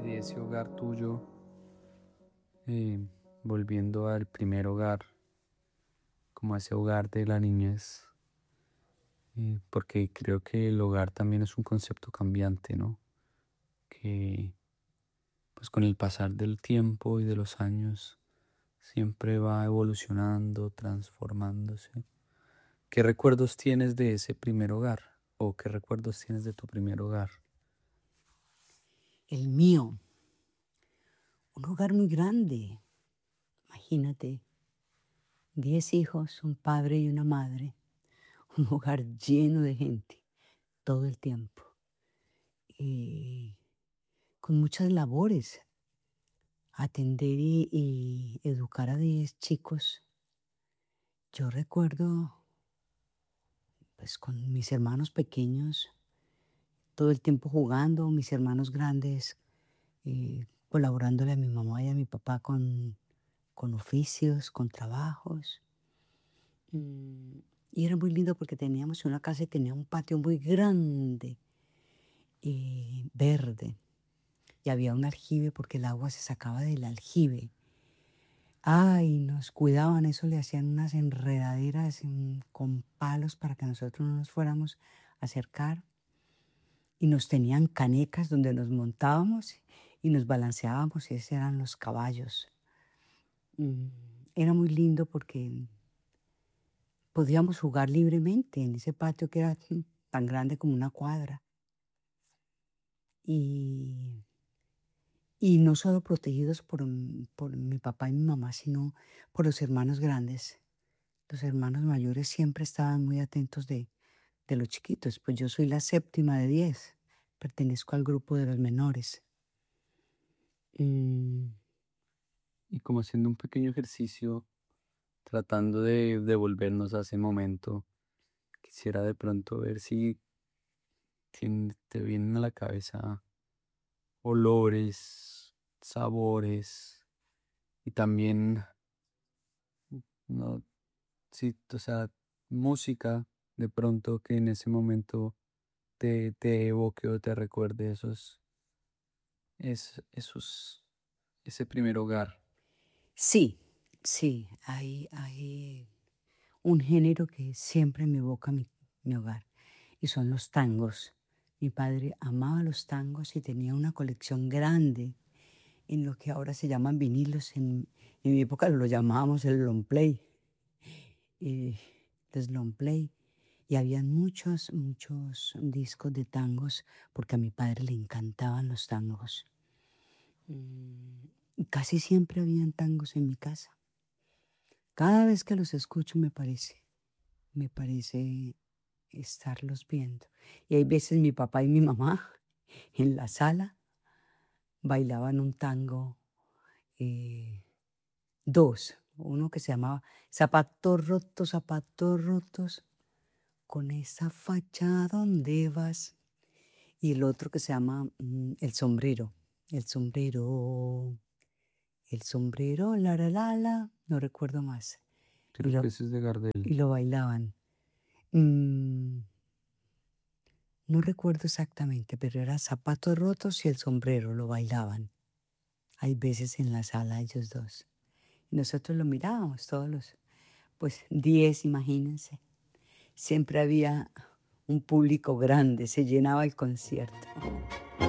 de ese hogar tuyo, eh, volviendo al primer hogar, como a ese hogar de la niñez, porque creo que el hogar también es un concepto cambiante, ¿no? Que pues con el pasar del tiempo y de los años siempre va evolucionando, transformándose. ¿Qué recuerdos tienes de ese primer hogar? ¿O qué recuerdos tienes de tu primer hogar? El mío, un hogar muy grande. Imagínate, 10 hijos, un padre y una madre. Un hogar lleno de gente todo el tiempo. Y con muchas labores. Atender y educar a 10 chicos. Yo recuerdo, pues con mis hermanos pequeños, todo el tiempo jugando, mis hermanos grandes, colaborándole a mi mamá y a mi papá con oficios, con trabajos. Mm, Y era muy lindo porque teníamos una casa y tenía un patio muy grande y verde. Y había un aljibe porque el agua se sacaba del aljibe. Ay, nos cuidaban, eso le hacían unas enredaderas con palos para que nosotros no nos fuéramos a acercar. Y nos tenían canecas donde nos montábamos y nos balanceábamos y esos eran los caballos. Mm, Era muy lindo porque podíamos jugar libremente en ese patio que era tan grande como una cuadra. Y, y no solo protegidos por mi papá y mi mamá, sino por los hermanos grandes. Los hermanos mayores siempre estaban muy atentos de los chiquitos, pues yo soy la séptima de 10, pertenezco al grupo de los menores. Mm, Y como haciendo un pequeño ejercicio, tratando de devolvernos a ese momento, quisiera de pronto ver si te vienen a la cabeza olores, sabores y también, no, sí, o sea, música de pronto que en ese momento te evoque o te recuerde esos, ese primer hogar. sí, sí, hay un género que siempre me evoca mi hogar y son los tangos. Mi padre amaba los tangos y tenía una colección grande en lo que ahora se llaman vinilos. En mi época lo llamábamos el long play. eh, los long play. Y habían muchos discos de tangos porque a mi padre le encantaban los tangos. Y casi siempre habían tangos en mi casa. Cada vez que los escucho me parece estarlos viendo. Y hay veces mi papá y mi mamá en la sala bailaban un tango, eh, dos, uno que se llamaba zapatos rotos, con esa facha ¿dónde vas? Y el otro que se llama el sombrero, el sombrero, la, no recuerdo más. Y Creo que lo, ese es de Gardel. y lo bailaban. Mm, no recuerdo exactamente, pero era zapatos rotos y el sombrero, lo bailaban. Hay veces en la sala ellos dos. Y nosotros lo mirábamos todos pues 10, imagínense. Siempre había un público grande, se llenaba el concierto.